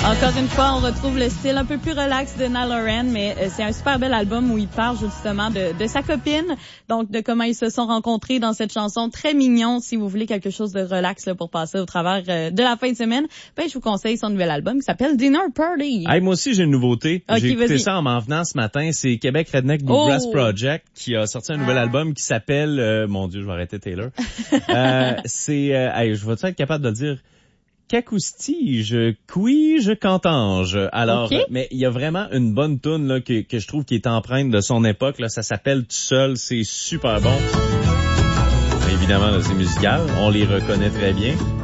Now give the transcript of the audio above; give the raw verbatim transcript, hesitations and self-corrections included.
Encore une fois, on retrouve le style un peu plus relax de Niall Horan, mais euh, c'est un super bel album où il parle justement de, de sa copine, donc de comment ils se sont rencontrés dans cette chanson très mignon. Si vous voulez quelque chose de relax là, pour passer au travers euh, de la fin de semaine, ben je vous conseille son nouvel album qui s'appelle Dinner Party. Hey, moi aussi, j'ai une nouveauté. Okay, j'ai écouté vas-y. ça en m'en venant ce matin. C'est Québec Redneck Bluegrass Oh. Project qui a sorti un nouvel album qui s'appelle... Euh, mon Dieu, je vais arrêter Taylor. euh, c'est... Euh, hey, je vais-tu être capable de le dire? Qu'acoustige, cuige, cantange. Alors, okay. euh, mais il y a vraiment une bonne toune là que, que je trouve qui est empreinte de son époque. Là, ça s'appelle Tout seul, c'est super bon. Évidemment, là, c'est musical, on les reconnaît très bien.